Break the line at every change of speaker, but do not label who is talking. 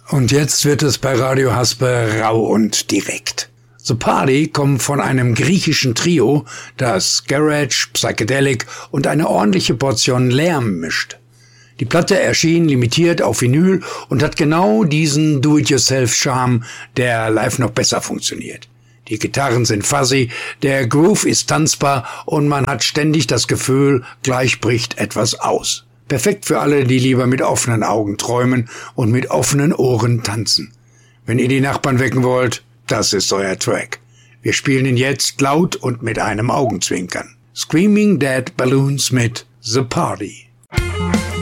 Und jetzt wird es bei Radio Haspe rau und direkt. The Party kommt von einem griechischen Trio, das Garage, Psychedelic und eine ordentliche Portion Lärm mischt. Die Platte erschien limitiert auf Vinyl und hat genau diesen Do-it-yourself-Charme, der live noch besser funktioniert. Die Gitarren sind fuzzy, der Groove ist tanzbar und man hat ständig das Gefühl, gleich bricht etwas aus. Perfekt für alle, die lieber mit offenen Augen träumen und mit offenen Ohren tanzen. Wenn ihr die Nachbarn wecken wollt, das ist euer Track. Wir spielen ihn jetzt laut und mit einem Augenzwinkern. Screaming Dead Balloons mit The Party.